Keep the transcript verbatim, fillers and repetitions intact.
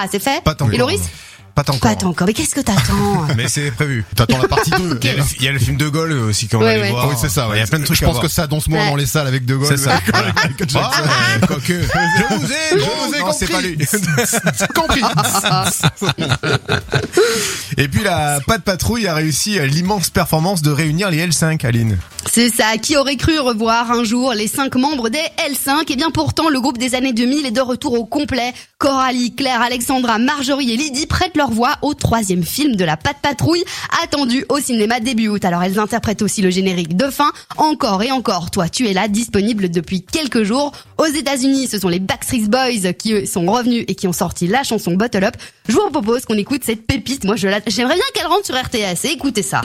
Ah, c'est fait? Pas tant. Et Loris? Pas encore. Pas encore. Mais qu'est-ce que t'attends? Mais c'est prévu. T'attends la partie deux. Il y a le, il y a le film De Gaulle aussi qu'on Ouais, va aller ouais. voir. Oui, c'est ça. Ouais. Il y a plein de trucs Je à pense voir. que ça danse moins Ouais. dans les salles avec De Gaulle. C'est ça. Voilà. Michael Jackson. Ah, quoique. Je vous ai, je vous ai non, compris. c'est pas lui. Compris. Et puis la Pat Patrouille a réussi l'immense performance de réunir les L cinq, Aline. C'est ça, qui aurait cru revoir un jour les cinq membres des L cinq? Et bien pourtant, le groupe des années deux mille est de retour au complet. Coralie, Claire, Alexandra, Marjorie et Lydie prêtent leur voix au troisième film de la Pat Patrouille, attendu au cinéma début août. Alors elles interprètent aussi le générique de fin, Encore et encore, toi tu es là, disponible depuis quelques jours. Aux États-Unis, ce sont les Backstreet Boys qui eux, sont revenus et qui ont sorti la chanson Bottle Up. Je vous propose qu'on écoute cette pépite. Moi, je la... j'aimerais bien qu'elle rentre sur R T S. Et écoutez ça.